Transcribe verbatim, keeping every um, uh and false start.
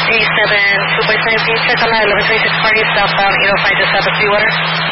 A seven two point five, can you check on that eleven twenty-six party southbound eight oh five to South Sweetwater?